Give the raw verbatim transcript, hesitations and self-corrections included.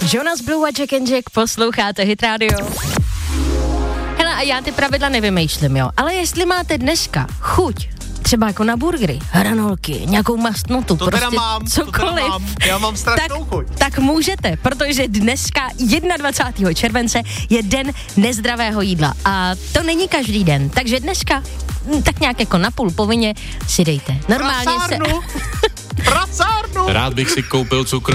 Jonas Blue a Jack and Jack, posloucháte Hit Radio. Hele, a já ty pravidla nevymýšlím, jo, ale jestli máte dneska chuť, třeba jako na burgery, hranolky, nějakou mastnotu, to prostě teda mám, cokoliv. To teda mám. Já mám strašnou tak, chuť. Tak můžete, protože dneska dvacátého prvního července je den nezdravého jídla a to není každý den, takže dneska tak nějak jako napůl povinně si dejte. Normálně Prasárnu. se... Prasárnu. Rád bych si koupil cukr.